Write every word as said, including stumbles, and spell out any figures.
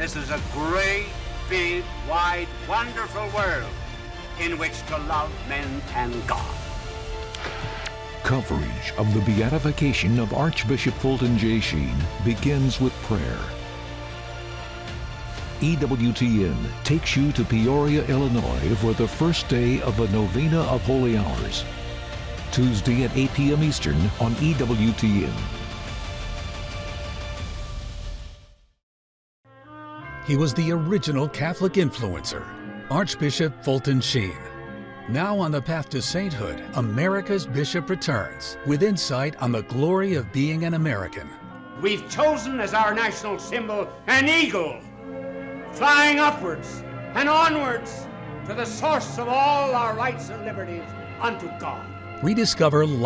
This is a great, big, wide, wonderful world in which to love men and God. Coverage of the beatification of Archbishop Fulton J. Sheen begins with prayer. E W T N takes you to Peoria, Illinois for the first day of a Novena of Holy Hours. Tuesday at eight p.m. Eastern on E W T N. He was the original Catholic influencer, Archbishop Fulton Sheen. Now on the path to sainthood, America's Bishop returns with insight on the glory of being an American. We've chosen as our national symbol an eagle, flying upwards and onwards to the source of all our rights and liberties, unto God. Rediscover